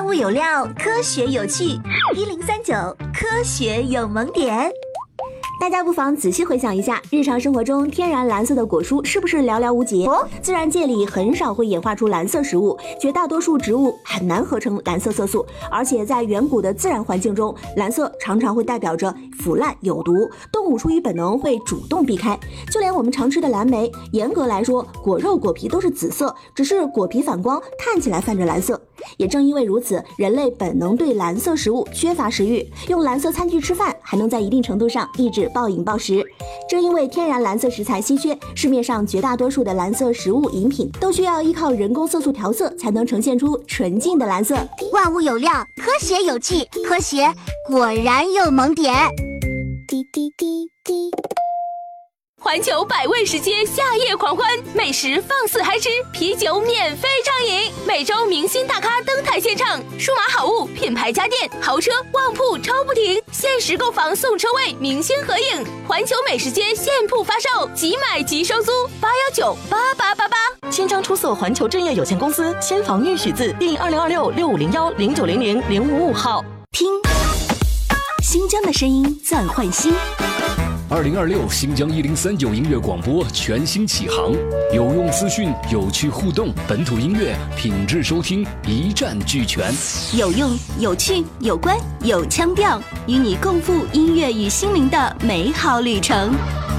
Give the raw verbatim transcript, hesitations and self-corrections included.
物有料，科学有趣。一零三九科学有萌点。 大家不妨仔细回想一下，日常生活中天然蓝色的果蔬是不是寥寥无几？哦，自然界里很少会演化出蓝色食物，绝大多数植物很难合成蓝色色素，而且在远古的自然环境中，蓝色常常会代表着腐烂有毒，动物出于本能会主动避开。就连我们常吃的蓝莓，严格来说，果肉果皮都是紫色，只是果皮反光，看起来泛着蓝色。也正因为如此，人类本能对蓝色食物缺乏食欲，用蓝色餐具吃饭还能在一定程度上抑制暴饮暴食。正因为天然蓝色食材稀缺，市面上绝大多数的蓝色食物饮品都需要依靠人工色素调色才能呈现出纯净的蓝色。 万物有料，科学有趣，科学果然有萌点。滴滴滴滴。 环球百味食街夏夜狂欢，美食放肆嗨吃，啤酒免费畅饮，每周明星大咖登台献唱，数码好物、品牌家电、豪车、旺铺超不停，限时购房送车位，明星合影。环球美食街现铺发售，即买即收租，八幺九八八八八。 签章出售环球正业有限公司，签房应许字第二零二六六五零幺零九零零零五五号。 听新疆的声音，赞焕新。 二零二六新疆一零三九音乐广播全新启航，有用资讯，有趣互动，本土音乐品质收听一站俱全， 有用、有趣、有关、有腔调，与你共赴音乐与心灵的美好旅程。